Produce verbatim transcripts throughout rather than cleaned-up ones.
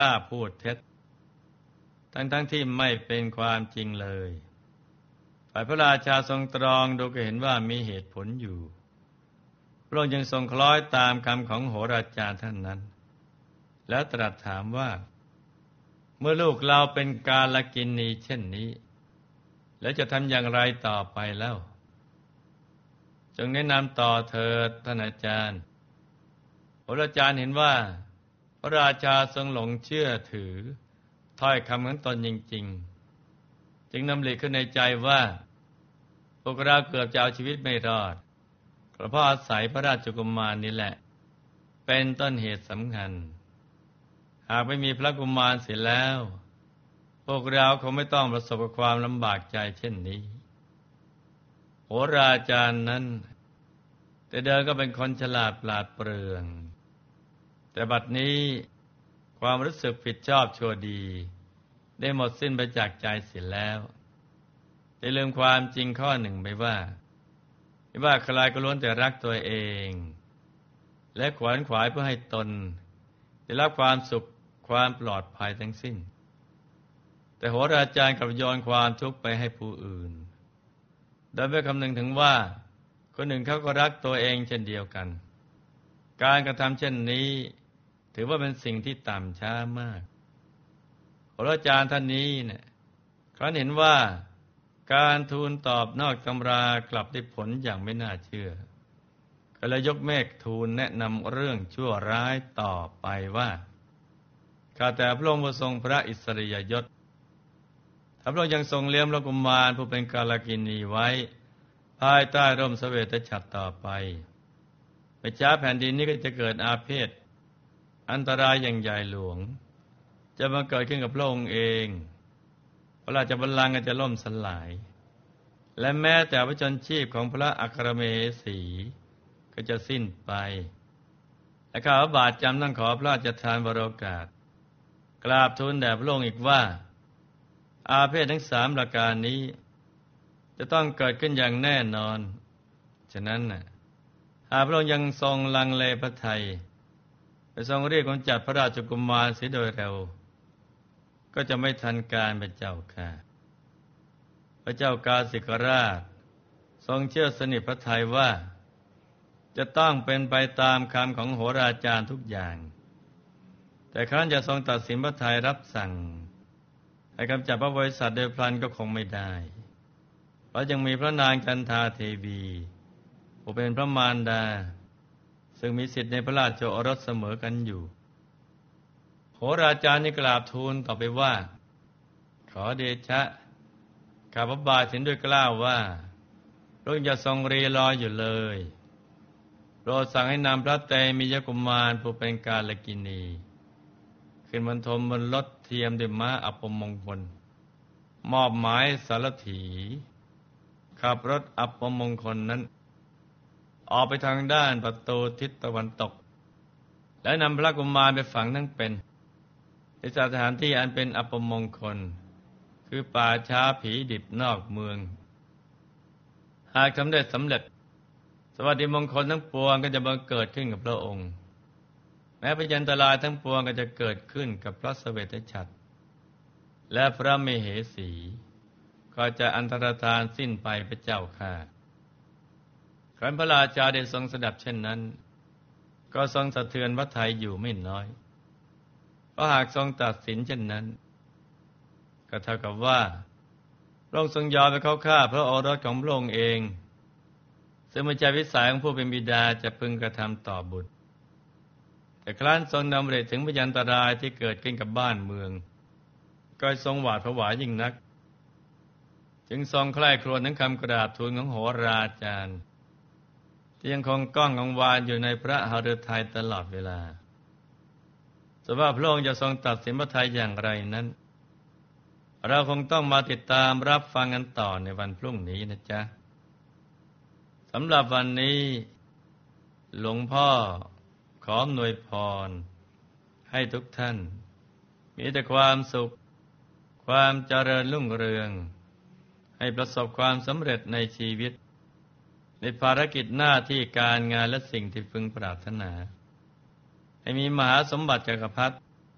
ล้าพูดเท็จทั้งๆ ทที่ไม่เป็นความจริงเลยฝ่ายพระราชาทรงตรองดูก็เห็นว่ามีเหตุผลอยู่พระองค์จึงทรงคล้อยตามคำของโหราจารย์ท่านนั้นแล้วตรัสถามว่าเมื่อลูกเราเป็นกาลกิณีเช่นนี้แล้วจะทำอย่างไรต่อไปแล้วจงแนะนำต่อเถิดท่านอาจารย์โหราจารย์เห็นว่าพระราชาทรงหลงเชื่อถือถ้อยคำของตนจริงๆจึงนำหลีกขึ้นในใจว่าพวกเราเกือบจะเอาชีวิตไม่รอดเพราะอาศัยพระราชกุมารนี่แหละเป็นต้นเหตุสำคัญหากไม่มีพระกุมารเสียแล้วพวกเราคงไม่ต้องประสบกับความลำบากใจเช่นนี้โหราจารย์นั้นแต่เดิมก็เป็นคนฉลาดปราดเปรื่องแต่บัดนี้ความรู้สึกผิดชอบชั่วดีได้หมดสิ้นไปจากใจเสียแล้วได้ลืมความจริงข้อหนึ่งไปว่าไม่ว่าใครก็ล้วนแต่รักตัวเองและขวนขวายเพื่อให้ตนได้รับความสุขความปลอดภัยทั้งสิ้นแต่โหราจารย์กลับโยนความทุกข์ไปให้ผู้อื่นโดยไม่คำนึงถึงว่าคนหนึ่งเขาก็รักตัวเองเช่นเดียวกันการกระทำเช่นนี้ถือว่าเป็นสิ่งที่ต่ำช้ามากโหราจารย์ท่านนี้เนี่ยครั้นเห็นว่าการทูลตอบนอกตำรากลับได้ผลอย่างไม่น่าเชื่อก็เลยยกเมฆทูลแนะนำเรื่องชั่วร้ายต่อไปว่าข้าแต่พระองค์ผู้ทรงพระอิสริยยศถ้าพระองค์ยังทรงเลี้ยงพระกุมารผู้เป็นกาลกิณีไว้ภายใต้ร่มเสวตฉัตรต่อไปไม่ช้าแผ่นดินนี้ก็จะเกิดอาเพศอันตรายอย่างใหญ่หลวงจะมาเกิดขึ้นกับพระองค์เองพระราชบัลลังก์ก็จะล่มสลายและแม้แต่พระชนชีพของพระอัครมเหสีก็จะสิ้นไปและข้าพระบาทจำต้องขอพระราชทานวโรกาสกราบทูลแด่พระองค์อีกว่าอาเพศทั้งสามประการนี้จะต้องเกิดขึ้นอย่างแน่นอนฉะนั้นน่ะหากพระองค์ยังทรงลังเลพระทัยไปทรงเรียกกำจัดพระราชกุมารเสียโดยเร็วก็จะไม่ทันการเป็นเจ้าค่ะพระเจ้ากาสิกราชทรงเชื่อสนิทพระทัยว่าจะต้องเป็นไปตามคำของโหราจารย์ทุกอย่างแต่ครั้นจะทรงตัดสินพระทัยรับสั่งให้กำจัดพระบริษัทโดยพลันก็คงไม่ได้เพราะยังมีพระนางจันทาเทวีผู้เป็นพระมารดาซึ่งมีสิทธิในพระราชโอรสเสมอกันอยู่โหราจารย์นี่กราบทูลต่อไปว่าขอเดชะข้าพระบาทเห็นด้วยกล้าวว่าพระองค์อย่าทรงรีรออยู่เลยโปรดสั่งให้นำพระเตมียกุมารผู้เป็นกาลกิณีขึ้นบรรทมบนรถเทียมด้วยม้าอัปมงคลมอบหมายสารถีขับรถอัปมงคลนั้นออกไปทางด้านประตูทิศตะวันตกและนำพระกุมารไปฝังทั้งเป็นในสถานที่อันเป็นอัปมงคลคือป่าช้าผีดิบนอกเมืองหากสำเร็จสำเร็จสวัสดิมงคลทั้งปวงก็จะบังเกิดขึ้นกับพระองค์แม้พยันตรายทั้งปวงก็จะเกิดขึ้นกับพระเสวตฉัตรและพระมเหสีก็จะอันตรธานสิ้นไปพระเจ้าค่ะครั้นพระราชาได้ทรงสดับเช่นนั้นก็ทรงสะเทือนพระทัยอยู่ไม่น้อยเพราะหากทรงตัดสินเช่นนั้นก็เท่ากับว่าพระองค์ทรงยอมไปเข้าฆ่าพระโอรสของพระองค์เองซึ่งไม่ใช่วิสัยของผู้เป็นบิดาจะพึงกระทำต่อบุตรแต่ครั้นทรงดำริถึงพยันตรายที่เกิดขึ้นกับบ้านเมืองก็ทรงหวาดผวายิ่งนักจึงทรงใคร่ครวญถึงคำกราบทูลของโหราจารย์ที่ยังคงก้องกังวานอยู่ในพระหฤทัยตลอดเวลาส่วนว่าพระองค์จะทรงตัดสินพระทัยอย่างไรนั้นเราคงต้องมาติดตามรับฟังกันต่อในวันพรุ่งนี้นะจ๊ะสำหรับวันนี้หลวงพ่อขออำนวยพรให้ทุกท่านมีแต่ความสุขความเจริญรุ่งเรืองให้ประสบความสำเร็จในชีวิตในภารกิจหน้าที่การงานและสิ่งที่พึงปรารถนาให้มีมหาสมบัติจักรพรรดิ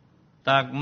ตัก